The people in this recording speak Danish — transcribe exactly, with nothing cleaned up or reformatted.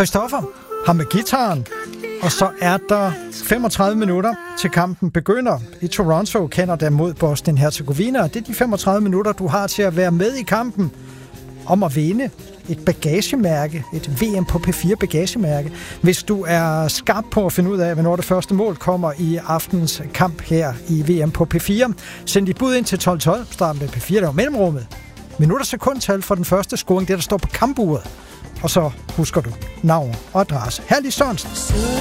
Christoffer har med gitaren, og så er der femogtredive minutter til kampen begynder i Toronto, Canada mod Bosnien-Herzegovina. Det er de femogtredive minutter, du har til at være med i kampen om at vinde et bagagemærke, et V M på P fire bagagemærke. Hvis du er skarp på at finde ud af, hvornår det første mål kommer i aftens kamp her i V M på P fire, send dit bud ind til tolv tolv, start med P fire, der er mellemrummet. Minutter sekundtal for den første scoring, det der står på kampuret. Og så husker du navn og adresse. Herlig Sørensen.